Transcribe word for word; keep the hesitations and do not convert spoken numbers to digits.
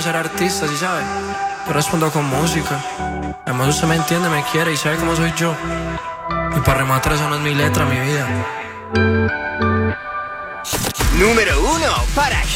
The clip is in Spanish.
ser artista, ¿sí sabes? Yo respondo con música. Además usted me entiende, me quiere y sabe cómo soy yo. Y para rematar, esa no es mi letra, mi vida. Número uno para